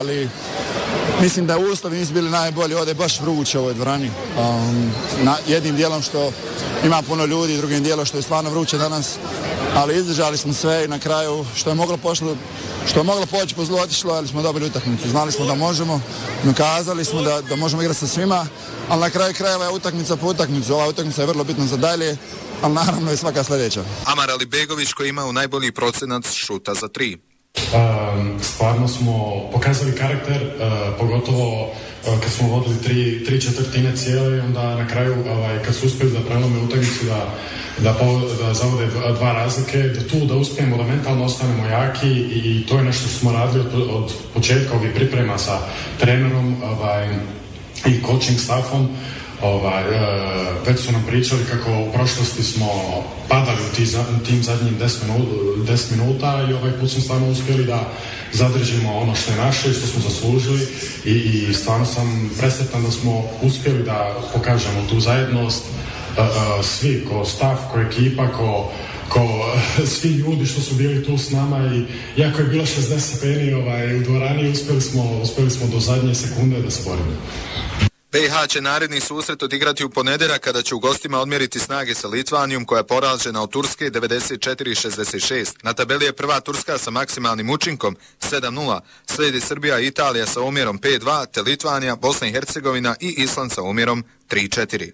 Ali mislim da uslovi nisu bili najbolji, ovdje je baš vruće u ovoj dvorani. Jednim dijelom što ima puno ljudi, drugim dijelom što je stvarno vruće danas, ali izdržali smo sve i na kraju što je moglo poći po zlu otišlo, ali smo dobili utakmicu. Znali smo da možemo, dokazali smo da možemo igrati sa svima, ali na kraju krajeva je utakmica po utakmicu. Ova utakmica je vrlo bitna za dalje, ali naravno je svaka sljedeća. Amar Alibegović koji ima najbolji procenat šuta za 3. Stvarno smo pokazali karakter, pogotovo kad smo vodili 3/4 cijele, onda na kraju kad su uspjeli da prelome utakmicu, da zavode 2 razlike, da uspijemo da mentalno ostanemo jaki i to je nešto što smo radili od početka ovih priprema sa trenerom i coaching staffom. Već su nam pričali kako u prošlosti smo padali u tim zadnjim 10 minuta i ovaj put smo stvarno uspjeli da zadržimo ono što je naše i što smo zaslužili i stvarno sam presretan da smo uspjeli da pokažemo tu zajednost, svi, ko staff, ko ekipa, ko svi ljudi što su bili tu s nama i iako je bilo 60 stepeni u dvorani, uspjeli smo do zadnje sekunde da se borimo. BiH će naredni susret odigrati u ponedjeljak kada će u gostima odmjeriti snage sa Litvanijom koja je poražena od Turske 94-66. Na tabeli je prva Turska sa maksimalnim učinkom 7-0, slijedi Srbija i Italija sa omjerom 5-2, te Litvanija, Bosna i Hercegovina i Island sa omjerom 3-4.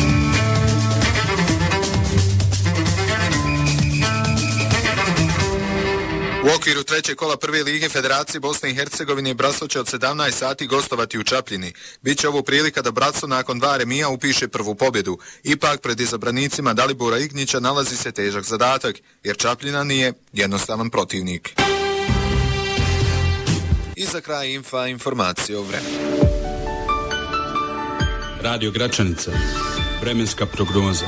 U okviru trećeg kola prve lige Federacije Bosne i Hercegovine Bratstvo će od 17 sati gostovati u Čapljini. Biće ovo prilika da Bratstvo nakon 2 remija upiše prvu pobjedu. Ipak pred izabranicima Dalibora Ignića nalazi se težak zadatak, jer Čapljina nije jednostavan protivnik. I za kraj informacije o vremenu. Radio Gračanica. Vremenska prognoza.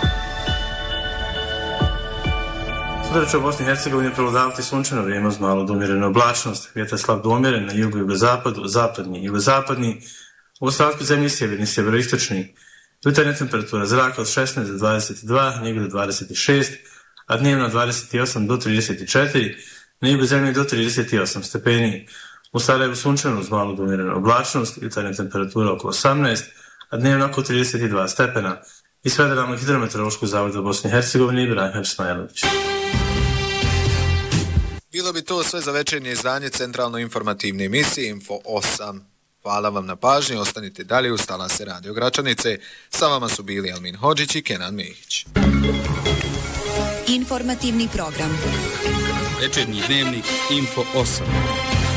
Sutra će u Bosni i Hercegovini prevladavati sunčano vrijeme uz malo do umjerene oblačnost. Vjetar slab do umjeren na jugu i jugozapadu, zapadni i jugozapadni, u ostatku zemlje sjeverni, sjeveroistočni. Jutarnja temperatura zraka od 16 do 22, njega do 26, a dnevno 28 do 34, na jugu zemlje do 38 stepeni. U Sarajevu sunčano uz malo do umjerene oblačnost, jutarnja temperatura oko 18, a dnevno oko 32 stepena. Iz Federalnog hidrometeorološkog zavoda Bosne i Hercegovine Ibrahim Smajlović. Bilo bi to sve za večernje izdanje centralno-informativne emisije Info 8. Hvala vam na pažnji, ostanite dalje uz talase Radio Gračanice. Sa vama su bili Almin Hodžić i Kenan Mehić. Informativni program. Večernji dnevnik Info 8.